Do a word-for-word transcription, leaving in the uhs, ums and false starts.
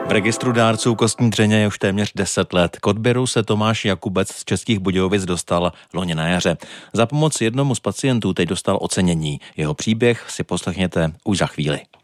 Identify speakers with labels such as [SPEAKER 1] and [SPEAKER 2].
[SPEAKER 1] V registru dárců kostní dřeně je už téměř deset let. K odběru se Tomáš Jakubec z Českých Budějovic dostal loni na jaře. Za pomoc jednomu z pacientů teď dostal ocenění. Jeho příběh si poslechněte už za chvíli.